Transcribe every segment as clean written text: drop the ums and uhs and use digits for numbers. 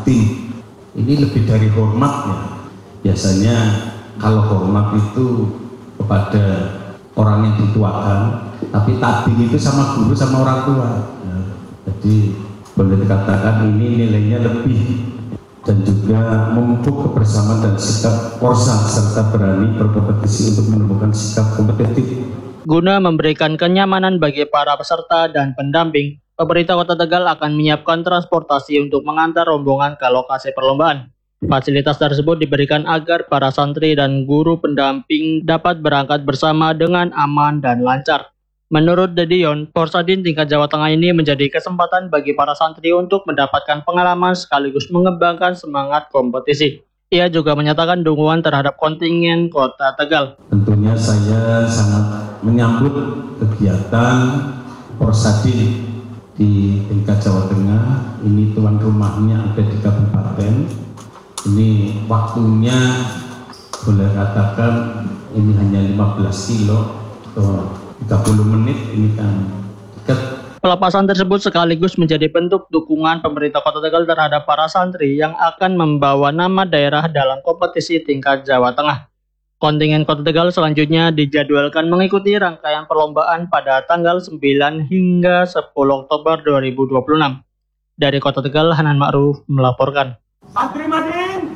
tim. Ini lebih dari hormat ya. Biasanya kalau hormat itu kepada orang yang dituakan, tapi tading itu sama guru sama orang tua. Jadi boleh dikatakan ini nilainya lebih dan juga memupuk kebersamaan dan sikap korsa serta berani berkompetisi untuk menemukan sikap kompetitif. Guna memberikan kenyamanan bagi para peserta dan pendamping, pemerintah Kota Tegal akan menyiapkan transportasi untuk mengantar rombongan ke lokasi perlombaan. Fasilitas tersebut diberikan agar para santri dan guru pendamping dapat berangkat bersama dengan aman dan lancar. Menurut Dedion, Porsadin tingkat Jawa Tengah ini menjadi kesempatan bagi para santri untuk mendapatkan pengalaman sekaligus mengembangkan semangat kompetisi. Ia juga menyatakan dukungan terhadap kontingen Kota Tegal. Tentunya saya sangat menyambut kegiatan Porsadin di tingkat Jawa Tengah. Ini tuan rumahnya ada di kabupaten. Ini waktunya boleh katakan ini hanya 15 kilo atau 30 menit ini kan dekat. Pelepasan tersebut sekaligus menjadi bentuk dukungan pemerintah Kota Tegal terhadap para santri yang akan membawa nama daerah dalam kompetisi tingkat Jawa Tengah. Kontingen Kota Tegal selanjutnya dijadwalkan mengikuti rangkaian perlombaan pada tanggal 9 hingga 10 Oktober 2026. Dari Kota Tegal, Hanan Ma'ruf melaporkan. Santri Madin,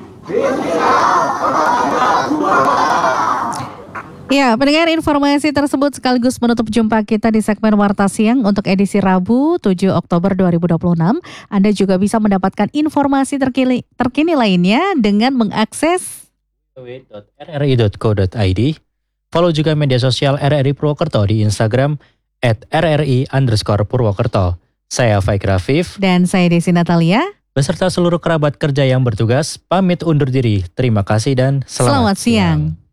Ya, pendengar, informasi tersebut sekaligus menutup jumpa kita di segmen Warta Siang untuk edisi Rabu 7 Oktober 2026. Anda juga bisa mendapatkan informasi terkini lainnya dengan mengakses www.rri.co.id. Follow juga media sosial RRI Purwokerto di Instagram @rri_Purwokerto. Saya Faik Rafif. Dan saya Desi Natalia. Beserta seluruh kerabat kerja yang bertugas, pamit undur diri. Terima kasih dan selamat siang.